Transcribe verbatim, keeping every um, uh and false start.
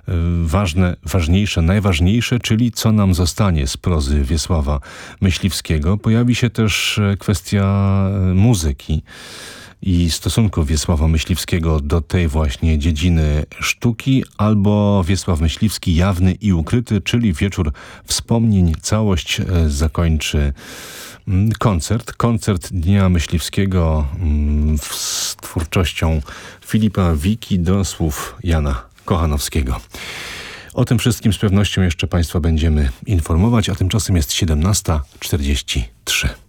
ważne, ważniejsze, najważniejsze, czyli co nam zostanie z prozy Wiesława Myśliwskiego. Pojawi się też kwestia muzyki i stosunku Wiesława Myśliwskiego do tej właśnie dziedziny sztuki, albo Wiesław Myśliwski jawny i ukryty, czyli wieczór wspomnień. Całość zakończy koncert. Koncert Dnia Myśliwskiego z twórczością Filipa Wiki do słów Jana Kochanowskiego. O tym wszystkim z pewnością jeszcze Państwa będziemy informować, a tymczasem jest siedemnasta czterdzieści trzy.